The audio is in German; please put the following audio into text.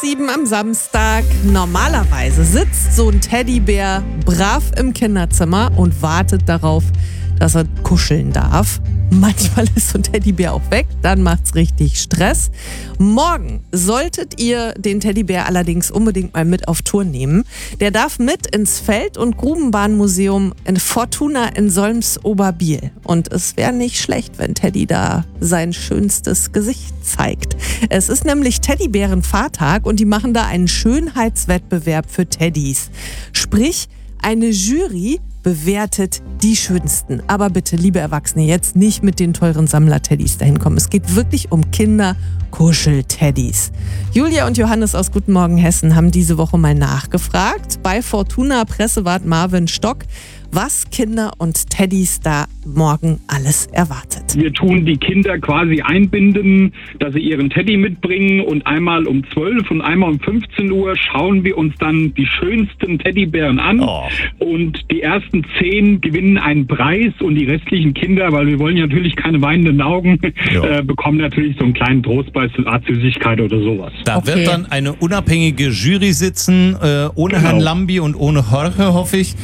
6:30 am Samstag. Normalerweise sitzt so ein Teddybär brav im Kinderzimmer und wartet darauf, dass er kuscheln darf. Manchmal ist so ein Teddybär auch weg, dann macht's richtig Stress. Morgen solltet ihr den Teddybär allerdings unbedingt mal mit auf Tour nehmen. Der darf mit ins Feld- und Grubenbahnmuseum in Fortuna in Solms-Oberbiel. Und es wäre nicht schlecht, wenn Teddy da sein schönstes Gesicht zeigt. Es ist nämlich Teddybärenfahrtag und die machen da einen Schönheitswettbewerb für Teddys. Sprich, eine Jury bewertet die schönsten. Aber bitte, liebe Erwachsene, jetzt nicht mit den teuren Sammler-Teddys dahin kommen. Es geht wirklich um Kinder-Kuschel-Teddys. Julia und Johannes aus Guten Morgen Hessen haben diese Woche mal nachgefragt bei Fortuna-Pressewart Marvin Stock, was Kinder und Teddys da morgen alles erwartet. Wir tun die Kinder quasi einbinden, dass sie ihren Teddy mitbringen, und einmal um 12 und einmal um 15 Uhr schauen wir uns dann die schönsten Teddybären an. Und die ersten 10 gewinnen einen Preis und die restlichen Kinder, weil wir wollen ja natürlich keine weinenden Augen, bekommen natürlich so einen kleinen Trostpreis, eine Art Süßigkeit oder sowas. Da wird dann eine unabhängige Jury sitzen, ohne Herrn Lambi und ohne Jorge, hoffe ich.